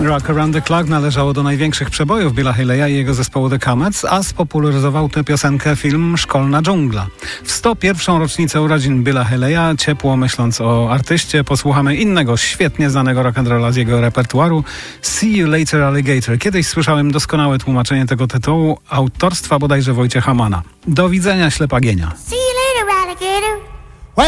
Rock Around the Clock należało do największych przebojów Billa Haleya i jego zespołu The Comets, a spopularyzował tę piosenkę film Szkolna dżungla. W 101. rocznicę urodzin Billa Haleya, ciepło myśląc o artyście, posłuchamy innego świetnie znanego rock'n'rolla z jego repertuaru, See You Later Alligator. Kiedyś słyszałem doskonałe tłumaczenie tego tytułu autorstwa bodajże Wojciecha Mana. Do widzenia, ślepa Gienia. See you later, alligator.